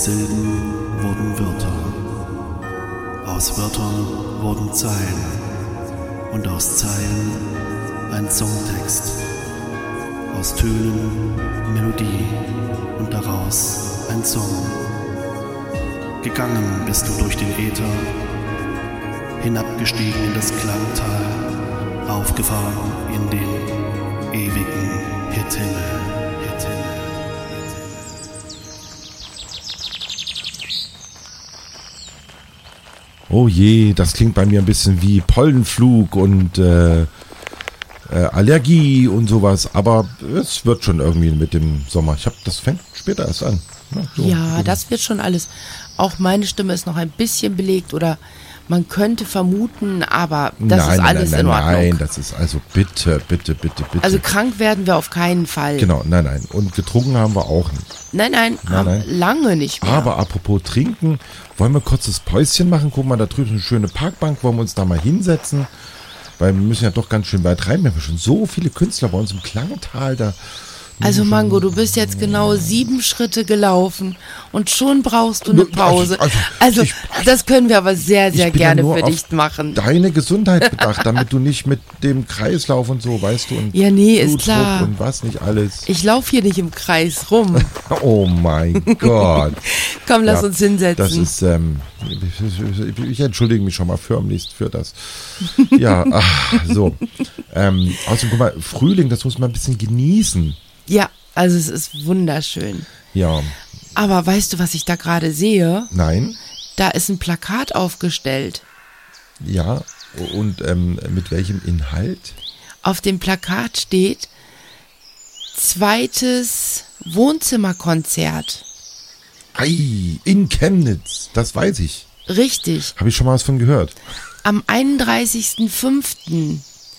Silben wurden Wörter, aus Wörtern wurden Zeilen und aus Zeilen ein Songtext, aus Tönen Melodie und daraus ein Song. Gegangen bist du durch den Äther, hinabgestiegen in das Klangtal, aufgefahren in den ewigen Hithimmel. Oh je, das klingt bei mir ein bisschen wie Pollenflug und Allergie und sowas, aber es wird schon irgendwie mit dem Sommer. Das fängt später erst an. Ne? So, ja, das wird schon alles. Auch meine Stimme ist noch ein bisschen belegt oder man könnte vermuten, aber das ist alles in Ordnung. Nein, das ist also bitte. Also krank werden wir auf keinen Fall. Genau, nein. Und getrunken haben wir auch nicht. Nein. Lange nicht mehr. Aber apropos trinken, wollen wir kurz das Päuschen machen? Guck mal, da drüben ist eine schöne Parkbank, wollen wir uns da mal hinsetzen? Weil wir müssen ja doch ganz schön weit rein. Wir haben schon so viele Künstler bei uns im Klangtal da. Also Mango, du bist jetzt genau 7 Schritte gelaufen und schon brauchst du eine Pause. Also das können wir aber sehr, sehr gerne für dich machen. Deine Gesundheit bedacht, damit du nicht mit dem Kreislauf und so, weißt du, und ja, nee, Blutdruck ist klar. Und was nicht alles. Ich laufe hier nicht im Kreis rum. Oh mein Gott. Komm, lass uns hinsetzen. Das ist, ich entschuldige mich schon mal förmlichst für das. Ja, so. Außerdem, guck mal, Frühling, das muss man ein bisschen genießen. Ja, also es ist wunderschön. Ja. Aber weißt du, was ich da gerade sehe? Nein. Da ist ein Plakat aufgestellt. Ja, und mit welchem Inhalt? Auf dem Plakat steht 2. Wohnzimmerkonzert. Ei, in Chemnitz, das weiß ich. Richtig. Habe ich schon mal was von gehört. Am 31.05.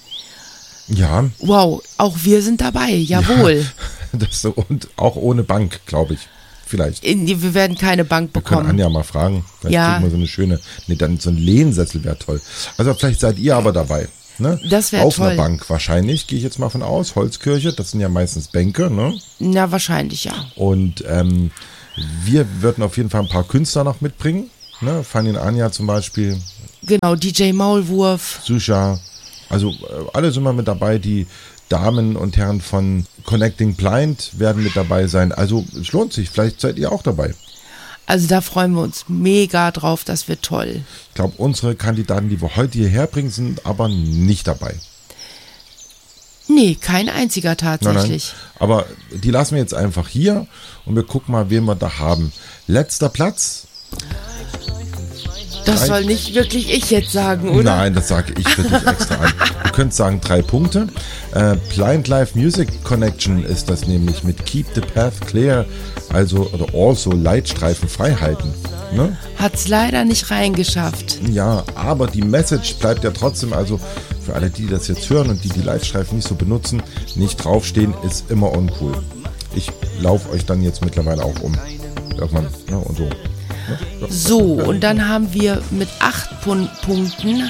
Ja. Wow, auch wir sind dabei, jawohl. Ja, und auch ohne Bank, glaube ich. Vielleicht. Wir werden keine Bank bekommen. Wir können Anja mal fragen. Vielleicht kriegen wir so eine schöne, dann so ein Lehnsessel wäre toll. Also vielleicht seid ihr aber dabei. Ne? Das wäre toll. Auf einer Bank wahrscheinlich, gehe ich jetzt mal von aus. Holzkirche, das sind ja meistens Bänke, ne? Na, wahrscheinlich, ja. Und wir würden auf jeden Fall ein paar Künstler noch mitbringen. Ne? Fanny und Anja zum Beispiel. Genau, DJ Maulwurf. Susha. Also alle sind mal mit dabei, die Damen und Herren von Connecting Blind werden mit dabei sein. Also es lohnt sich, vielleicht seid ihr auch dabei. Also da freuen wir uns mega drauf, das wird toll. Ich glaube, unsere Kandidaten, die wir heute hierher bringen, sind aber nicht dabei. Nee, kein einziger tatsächlich. Nein. Aber die lassen wir jetzt einfach hier und wir gucken mal, wen wir da haben. Letzter Platz. Das soll nicht wirklich ich jetzt sagen, oder? Nein, das sage ich für dich extra an. Du könntest sagen 3 Punkte. Blind Live Music Connection ist das nämlich mit Keep the Path Clear, also Leitstreifen frei halten. Ne? Hat's leider nicht reingeschafft. Ja, aber die Message bleibt ja trotzdem, also für alle, die das jetzt hören und die Leitstreifen nicht so benutzen, nicht draufstehen, ist immer uncool. Ich laufe euch dann jetzt mittlerweile auch um. Irgendwann, ne, und so. So, und dann haben wir mit 8 Punkten,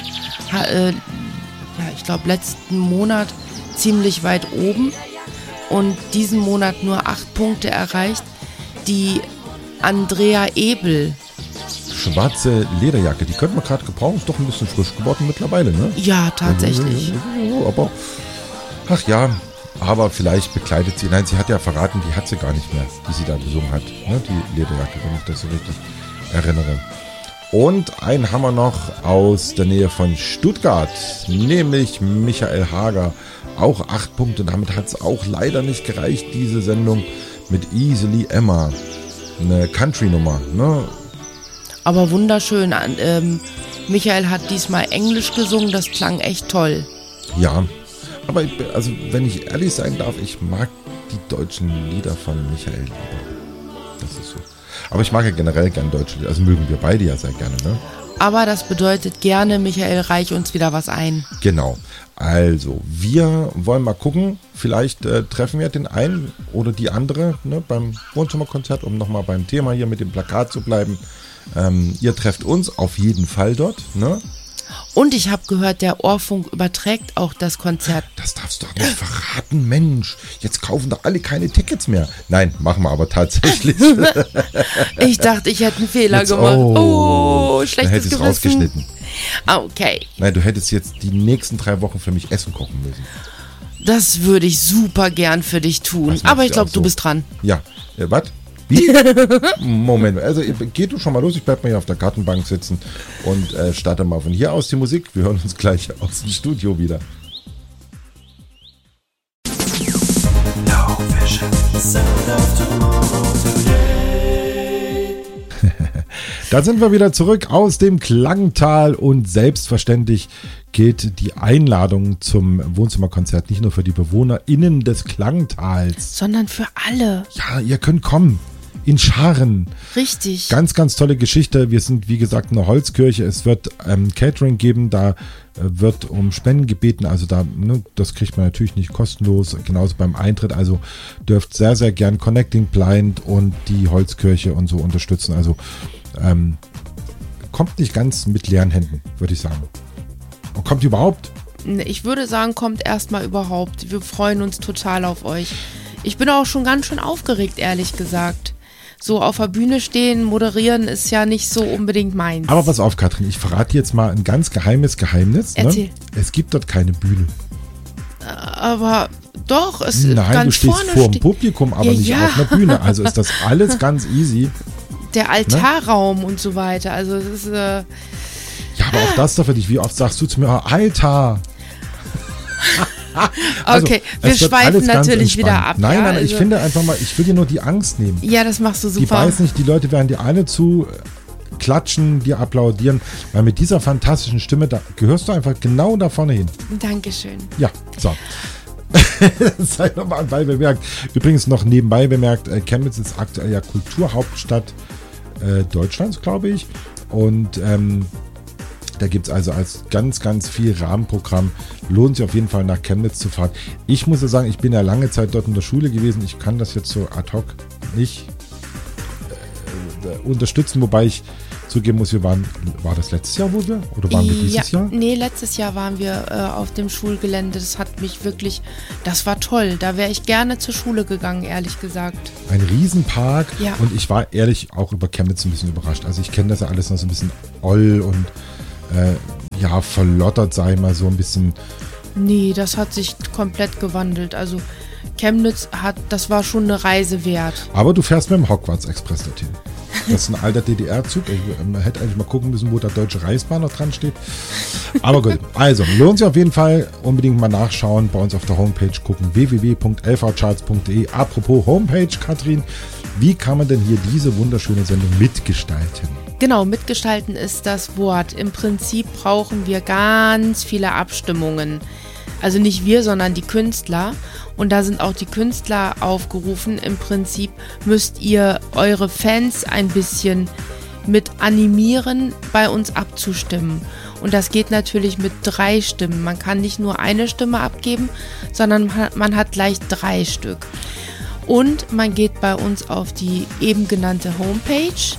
ich glaube letzten Monat ziemlich weit oben und diesen Monat nur 8 Punkte erreicht, die Andrea Ebel. Schwarze Lederjacke, die könnte man gerade gebrauchen, ist doch ein bisschen frisch geworden mittlerweile, ne? Ja, tatsächlich. Aber, aber vielleicht bekleidet sie, nein, sie hat ja verraten, die hat sie gar nicht mehr, die sie da gesungen hat, ne? Die Lederjacke, wenn ich das so richtig erinnere. Und einen haben wir noch aus der Nähe von Stuttgart, nämlich Michael Hager. Auch 8 Punkte, damit hat es auch leider nicht gereicht, diese Sendung mit Easily Emma. Eine Country-Nummer, ne? Aber wunderschön. Michael hat diesmal Englisch gesungen, das klang echt toll. Ja, aber wenn ich ehrlich sein darf, ich mag die deutschen Lieder von Michael lieber. Das ist so. Aber ich mag ja generell gern deutsche Lieder, also mögen wir beide ja sehr gerne, ne? Aber das bedeutet gerne, Michael, reich uns wieder was ein. Genau. Also, wir wollen mal gucken, vielleicht treffen wir den einen oder die andere, ne, beim Wohnzimmerkonzert, um nochmal beim Thema hier mit dem Plakat zu bleiben. Ihr trefft uns auf jeden Fall dort, ne? Und ich habe gehört, der Ohrfunk überträgt auch das Konzert. Das darfst du doch nicht verraten, Mensch. Jetzt kaufen doch alle keine Tickets mehr. Nein, machen wir aber tatsächlich. Ich dachte, ich hätte einen Fehler gemacht. Oh, schlechtes Gewissen. Dann hättest du es rausgeschnitten. Okay. Nein, du hättest jetzt die nächsten 3 Wochen für mich Essen kochen müssen. Das würde ich super gern für dich tun. Aber ich glaube, du bist dran. Ja. Was? Wie? Moment, also geh du schon mal los, ich bleib mal hier auf der Gartenbank sitzen und starte mal von hier aus die Musik. Wir hören uns gleich aus dem Studio wieder. Da sind wir wieder zurück aus dem Klangtal und selbstverständlich gilt die Einladung zum Wohnzimmerkonzert nicht nur für die BewohnerInnen des Klangtals, sondern für alle. Ja, ihr könnt kommen. In Scharen. Richtig. Ganz, ganz tolle Geschichte. Wir sind, wie gesagt, eine Holzkirche. Es wird Catering geben. Da wird um Spenden gebeten. Also da, das kriegt man natürlich nicht kostenlos. Genauso beim Eintritt. Also dürft sehr, sehr gern Connecting Blind und die Holzkirche und so unterstützen. Also kommt nicht ganz mit leeren Händen, würde ich sagen. Und kommt überhaupt? Ich würde sagen, kommt erstmal überhaupt. Wir freuen uns total auf euch. Ich bin auch schon ganz schön aufgeregt, ehrlich gesagt. So auf der Bühne stehen, moderieren ist ja nicht so unbedingt meins. Aber pass auf, Katrin, ich verrate jetzt mal ein ganz geheimes Geheimnis. Erzähl. Ne? Es gibt dort keine Bühne. Aber doch, es ist Nein, ganz du stehst vor dem Publikum, aber nicht auf einer Bühne. Also ist das alles ganz easy. Der Altarraum und so weiter. Also es ist... ja, aber auch das da für dich. Wie oft sagst du zu mir, Altar? Also, okay, wir schweifen natürlich wieder ab. Nein, ja, nein, also ich finde einfach mal, ich will dir nur die Angst nehmen. Ja, das machst du super. Die weiß nicht, die Leute werden dir alle zu klatschen, dir applaudieren, weil mit dieser fantastischen Stimme, da gehörst du einfach genau da vorne hin. Dankeschön. Ja, so. Sei nochmal anbei bemerkt. Übrigens noch nebenbei bemerkt, Chemnitz ist aktuell ja Kulturhauptstadt Deutschlands, glaube ich. Und da gibt es also als ganz, ganz viel Rahmenprogramm. Lohnt sich auf jeden Fall nach Chemnitz zu fahren. Ich muss ja sagen, ich bin ja lange Zeit dort in der Schule gewesen. Ich kann das jetzt so ad hoc nicht unterstützen, wobei ich zugeben muss, war das letztes Jahr, wo wir? Oder waren wir dieses Jahr? Nee, letztes Jahr waren wir auf dem Schulgelände. Das hat mich wirklich, das war toll. Da wäre ich gerne zur Schule gegangen, ehrlich gesagt. Ein Riesenpark. Ja. Und ich war ehrlich auch über Chemnitz ein bisschen überrascht. Also ich kenne das ja alles noch so ein bisschen oll und verlottert, sag ich mal, so ein bisschen. Nee, das hat sich komplett gewandelt. Also Chemnitz das war schon eine Reise wert. Aber du fährst mit dem Hogwarts Express dorthin. Das ist ein alter DDR-Zug. Man hätte eigentlich mal gucken müssen, wo der Deutsche Reichsbahn noch dran steht. Aber gut, also lohnt sich auf jeden Fall. Unbedingt mal nachschauen, bei uns auf der Homepage gucken, www.lvcharts.de. Apropos Homepage, Katrin, wie kann man denn hier diese wunderschöne Sendung mitgestalten? Genau, mitgestalten ist das Wort. Im Prinzip brauchen wir ganz viele Abstimmungen. Also nicht wir, sondern die Künstler. Und da sind auch die Künstler aufgerufen. Im Prinzip müsst ihr eure Fans ein bisschen mit animieren, bei uns abzustimmen. Und das geht natürlich mit 3 Stimmen. Man kann nicht nur eine Stimme abgeben, sondern man hat gleich 3 Stück. Und man geht bei uns auf die eben genannte Homepage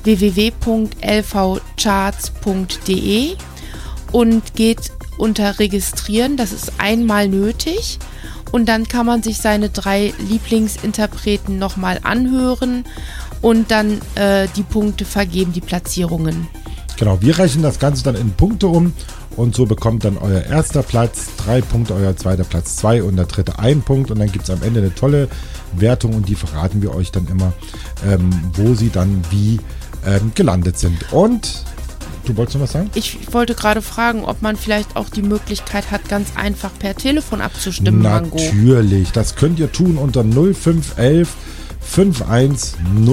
www.lvcharts.de und geht unter Registrieren. Das ist einmal nötig. Und dann kann man sich seine 3 Lieblingsinterpreten nochmal anhören und dann die Punkte vergeben, die Platzierungen. Genau, wir rechnen das Ganze dann in Punkte um und so bekommt dann euer erster Platz 3 Punkte, euer zweiter Platz 2 und der dritte 1 Punkt und dann gibt es am Ende eine tolle Wertung und die verraten wir euch dann immer, wo sie dann wie gelandet sind. Und du wolltest noch was sagen? Ich wollte gerade fragen, ob man vielleicht auch die Möglichkeit hat, ganz einfach per Telefon abzustimmen, Mango. Natürlich, das könnt ihr tun unter 0511 51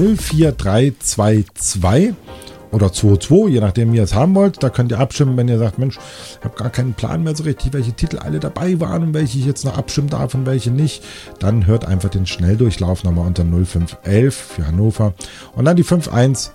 04322 oder 22, je nachdem, wie ihr es haben wollt. Da könnt ihr abstimmen, wenn ihr sagt, Mensch, ich habe gar keinen Plan mehr so richtig, welche Titel alle dabei waren und welche ich jetzt noch abstimmen darf und welche nicht. Dann hört einfach den Schnelldurchlauf nochmal unter 0511 für Hannover und dann die 51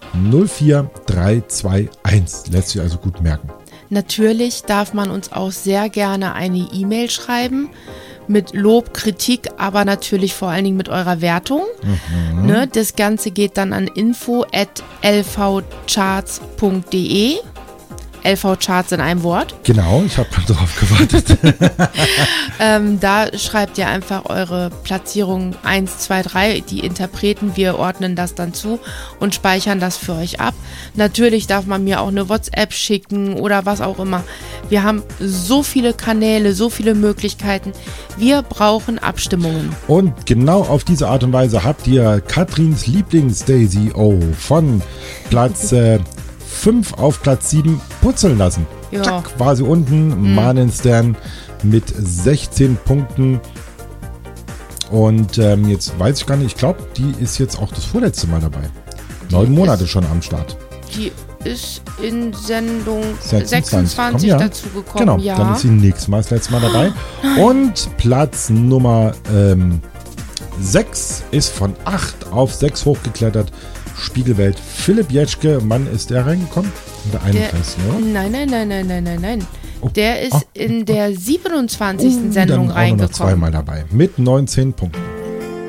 04321. Lässt sich also gut merken. Natürlich darf man uns auch sehr gerne eine E-Mail schreiben mit Lob, Kritik, aber natürlich vor allen Dingen mit eurer Wertung. Mhm. Ne, das Ganze geht dann an info@lvcharts.de LV-Charts in einem Wort. Genau, ich habe darauf gewartet. Da schreibt ihr einfach eure Platzierung 1, 2, 3, die Interpreten, wir ordnen das dann zu und speichern das für euch ab. Natürlich darf man mir auch eine WhatsApp schicken oder was auch immer. Wir haben so viele Kanäle, so viele Möglichkeiten. Wir brauchen Abstimmungen. Und genau auf diese Art und Weise habt ihr Katrins Lieblings-Daisy O von Platz 5 auf Platz 7 putzeln lassen. Ja. Zack, war sie unten. Manenstern mit 16 Punkten. Und jetzt weiß ich gar nicht, ich glaube, die ist jetzt auch das vorletzte Mal dabei. 9 Monate schon am Start. Die ist in Sendung 26 dazu gekommen. Genau, ja. dann ist sie nächstes Mal das letzte Mal dabei. Und Platz Nummer 6 ist von 8 auf 6 hochgeklettert. Spiegelwelt Philipp Jetschke. Wann ist der reingekommen? In der 31. oder? Nein. Oh, der ist in der 27. Sendung dann reingekommen. Auch noch zweimal dabei. Mit 19 Punkten.